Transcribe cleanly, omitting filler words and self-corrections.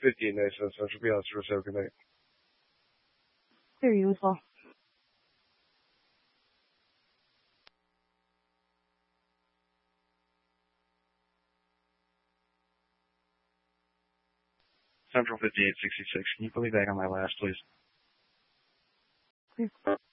58 Central Beyond 07, good night. Very useful. Central 5866. Can you put me back on my last, please? Please.